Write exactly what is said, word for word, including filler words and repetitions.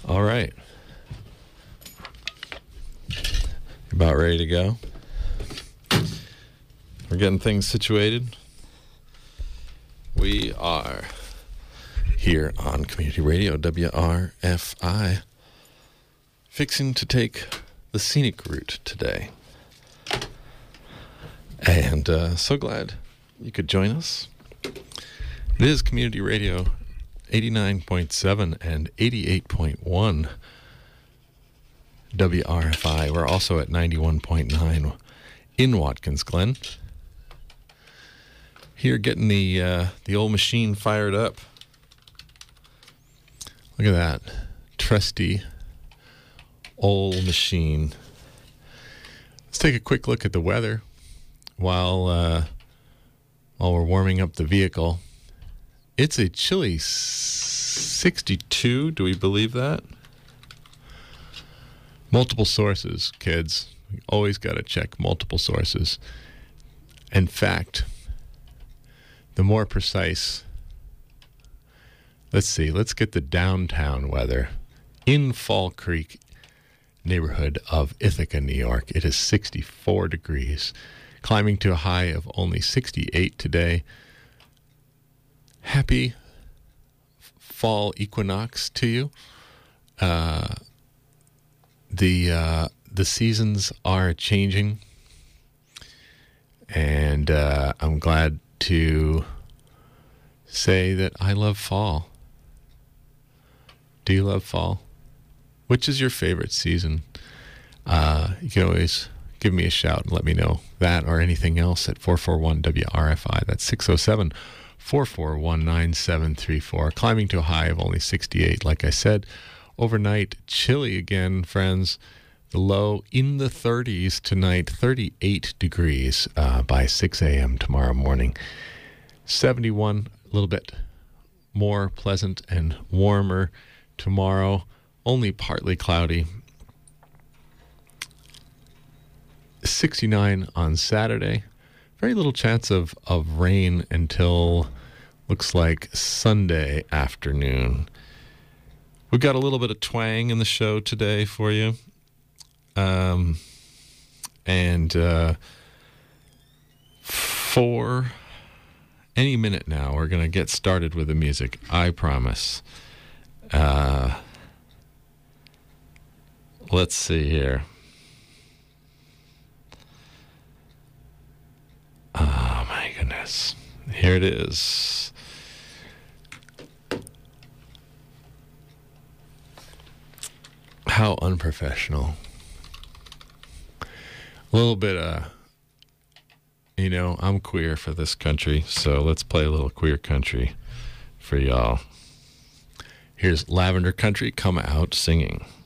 All right. About ready to go? We're getting things situated. We are here on Community Radio, W R F I, fixing to take the scenic route today. And uh, so glad you could join us. It is Community Radio eighty-nine point seven and eighty-eight point one W R F I. We're also at ninety-one point nine in Watkins Glen. Here getting the uh, the old machine fired up. Look at that. Trusty old machine. Let's take a quick look at the weather while uh, while we're warming up the vehicle. It's a chilly sixty-two. Do we believe that? Multiple sources, kids. We always got to check multiple sources. In fact, the more precise, let's see, let's get the downtown weather. In Fall Creek neighborhood of Ithaca, New York, it is sixty-four degrees, climbing to a high of only sixty-eight today. Happy fall equinox to you. Uh, the uh, the seasons are changing, and uh, I'm glad to say that I love fall. Do you love fall? Which is your favorite season? Uh, you can always give me a shout and let me know that or anything else at four four one W R F I. That's six oh seven, four four one, nine seven three four. Climbing to a high of only sixty-eight, like I said. Overnight, chilly again, friends. The low in the thirties tonight, thirty-eight degrees uh, by six a.m. tomorrow morning. seventy-one, a little bit more pleasant and warmer tomorrow. Only partly cloudy. sixty-nine on Saturday. Very little chance of, of rain until looks like Sunday afternoon. We've got a little bit of twang in the show today for you. Um, and uh, for any minute now, we're going to get started with the music. I promise. Uh, let's see here. Oh, my goodness. Here it is. How unprofessional. A little bit, uh, you know, I'm queer for this country, so let's play a little queer country for y'all. Here's Lavender Country, Come Out Singing.